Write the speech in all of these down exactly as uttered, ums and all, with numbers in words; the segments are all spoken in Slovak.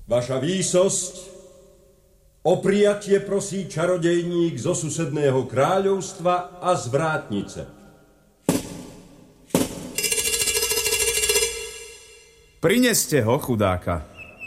Vaša výsosť, o prijatie prosí čarodejník zo susedného kráľovstva a z vrátnice. Prineste ho, chudáka.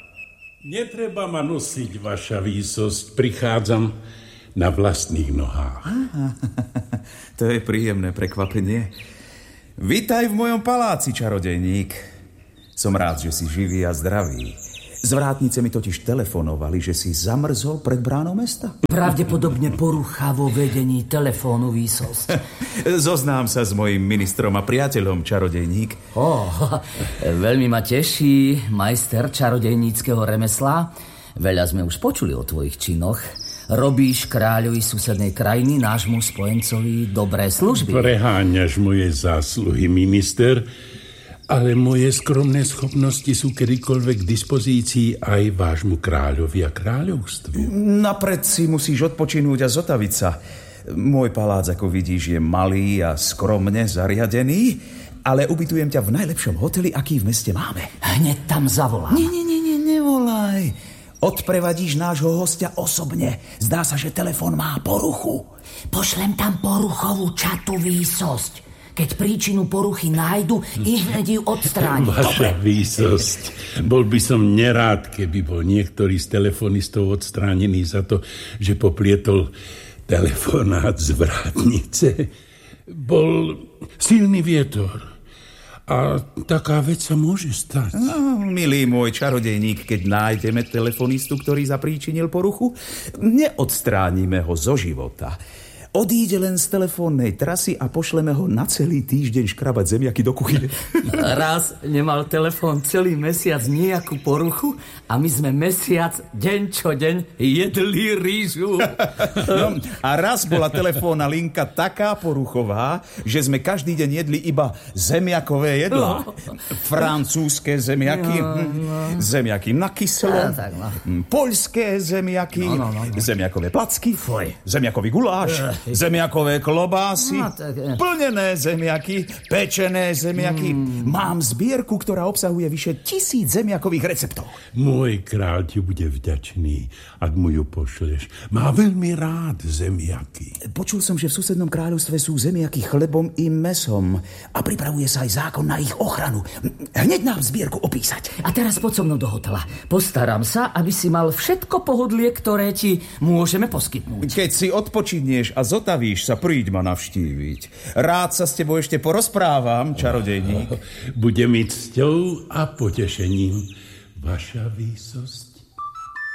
Netreba ma nosiť, vaša výsosť. Prichádzam na vlastných nohách. Aha, to je príjemné prekvapenie. Vítaj v mojom paláci, čarodejník. Som rád, že si živý a zdravý. Z vrátnice mi totiž telefonovali, že si zamrzol pred bránou mesta. Pravdepodobne porucha vo vedení telefónu, výsosť. Zoznám sa s mojím ministrom a priateľom, čarodejník. Oh, veľmi ma teší, majster čarodejníckeho remesla. Veľa sme už počuli o tvojich činoch. Robíš kráľovi susednej krajiny, nášmu spojencovi, dobré služby. Preháňaš moje zásluhy, minister, ale moje skromné schopnosti sú kedykoľvek k dispozícii aj vášmu kráľovi a kráľovstvu. Napred si musíš odpočinúť a zotaviť sa. Môj palác, ako vidíš, je malý a skromne zariadený, ale ubytujem ťa v najlepšom hoteli, aký v meste máme. Hneď tam zavolám. Nie, nie, nie, nie, nevolaj. Odprevadíš nášho hostia osobne. Zdá sa, že telefón má poruchu. Pošlem tam poruchovú čatu, výsosť. Keď príčinu poruchy nájdu, ich hneď ju odstráni. Vaša výsosť. Bol by som nerád, keby bol niektorý z telefonistov odstránený za to, že poplietol telefonát z vrátnice. Bol silný vietor. A taká vec sa môže stať. No, milý môj čarodejník, keď nájdeme telefonistu, ktorý zapríčinil poruchu, neodstránime ho zo života. Odíde len z telefónnej trasy a pošleme ho na celý týždeň škrabať zemiaky do kuchyne. Raz nemal telefón celý mesiac nejakú poruchu a my sme mesiac deň čo deň jedli rýžu. No, a raz bola telefónna linka taká poruchová, že sme každý deň jedli iba zemiakové jedlá. No. Francúzske zemiaky, no, no. zemiaky na kyselo, no, no. poľské zemiaky, no, no, no, no. zemiakové placky, Foj. zemiakový guláš, zemiakové klobásy, no, tak, eh. plnené zemiaky, pečené zemiaky. Mm. Mám zbierku, ktorá obsahuje vyše tisíc zemiakových receptov. Môj kráľ ti bude vďačný, ak mu ju pošleš. Má veľmi rád zemiaky. Počul som, že v susednom kráľovstve sú zemiaky chlebom i mesom a pripravuje sa aj zákon na ich ochranu. Hneď nám zbierku opísať. A teraz poď so mnou do hotela. Postaram sa, aby si mal všetko pohodlie, ktoré ti môžeme poskytnúť. Keď si odpočinieš a zotavíš sa, príď ma navštíviť. Rád sa s tebou ešte porozprávam, čarodejník. Bude mi cťou a potešením, vaša výsosť.